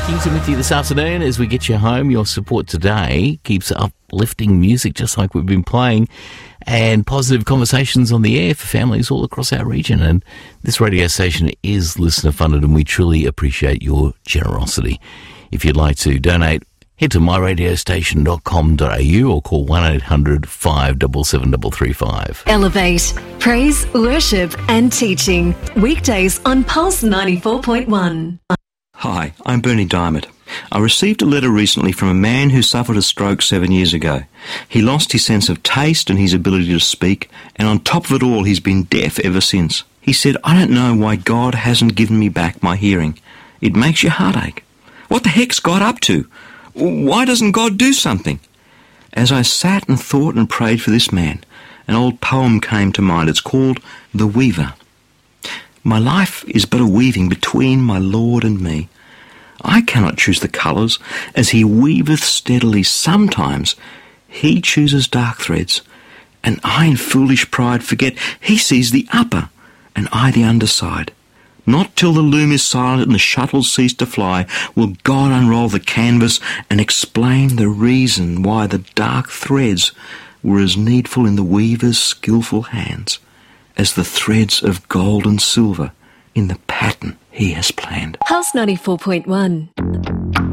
Kingston with you this afternoon as we get you home. Your support today keeps uplifting music just like we've been playing and positive conversations on the air for families all across our region. And this radio station is listener funded and we truly appreciate your generosity. If you'd like to donate, head to myradiostation.com.au or call 1800 577 335. Elevate, praise, worship and teaching. Weekdays on Pulse 94.1. Hi, I'm Bernie Diamond. I received a letter recently from a man who suffered a stroke 7 years ago. He lost his sense of taste and his ability to speak, and on top of it all, he's been deaf ever since. He said, "I don't know why God hasn't given me back my hearing. It makes your heart ache. What the heck's God up to? Why doesn't God do something?" As I sat and thought and prayed for this man, an old poem came to mind. It's called The Weaver. My life is but a weaving between my Lord and me. I cannot choose the colours, as he weaveth steadily. Sometimes he chooses dark threads, and I in foolish pride forget he sees the upper, and I the underside. Not till the loom is silent and the shuttles cease to fly will God unroll the canvas and explain the reason why the dark threads were as needful in the weaver's skilful hands as the threads of gold and silver in the pattern he has planned. Pulse 94.1.